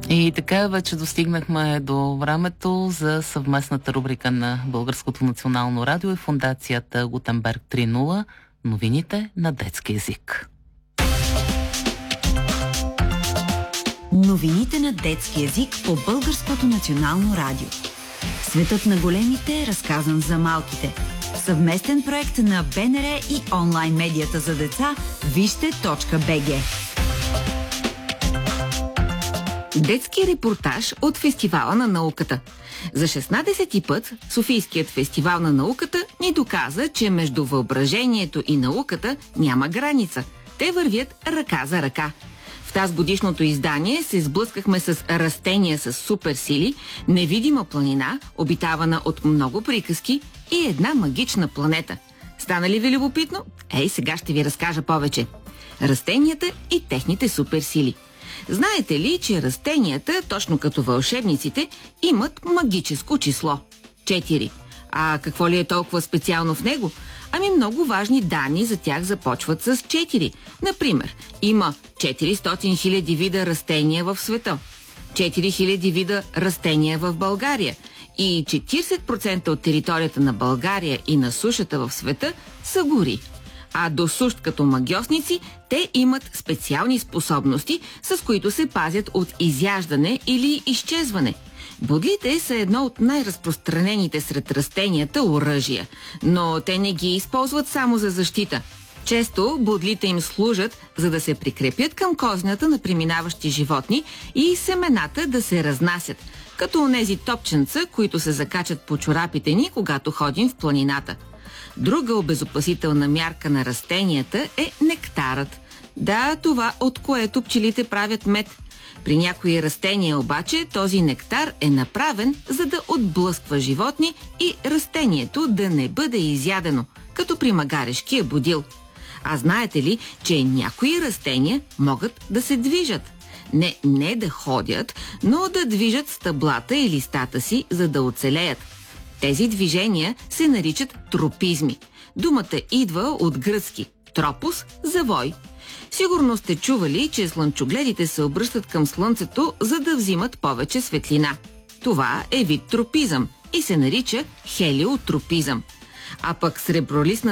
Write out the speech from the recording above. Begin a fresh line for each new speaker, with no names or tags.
И така вече достигнахме до времето за съвместната рубрика на Българското национално радио и фондацията Гутенберг 3.0 новините на детски език.
Новините на детски език по Българското национално радио. Светът на големите е разказан за малките. Съвместен проект на БНР и онлайн медията за деца вижте.бг. Детски репортаж от Фестивала на науката. За 16-ти път Софийският фестивал на науката ни доказа, че между въображението и науката няма граница. Те вървят ръка за ръка. В тази годишното издание се сблъскахме с растения с суперсили, невидима планина, обитавана от много приказки и една магична планета. Стана ли ви любопитно? Ей, сега ще ви разкажа повече. Растенията и техните суперсили. Знаете ли, че растенията, точно като вълшебниците, имат магическо число – 4. А какво ли е толкова специално в него? Ами много важни данни за тях започват с 4. Например, има 400 000 вида растения в света, 4000 вида растения в България и 40% от територията на България и на сушата в света са гори. А до сущ като магьосници, те имат специални способности, с които се пазят от изяждане или изчезване. Бодлите са едно от най-разпространените сред растенията оръжия, но те не ги използват само за защита. Често бодлите им служат, за да се прикрепят към козната на преминаващи животни и семената да се разнасят, като онези топченца, които се закачат по чорапите ни, когато ходим в планината. Друга обезопасителна мярка на растенията е нектарът. Да, това, от което пчелите правят мед. При някои растения обаче този нектар е направен, за да отблъсква животни и растението да не бъде изядено, като при магарешкия бодил. А знаете ли, че някои растения могат да се движат? Не да ходят, но да движат стъблата и листата си, за да оцелеят. Тези движения се наричат тропизми. Думата идва от гръцки тропос – завой. Сигурно сте чували, че слънчогледите се обръщат към слънцето, за да взимат повече светлина. Това е вид тропизъм и се нарича хелиотропизъм. А пък сребролистна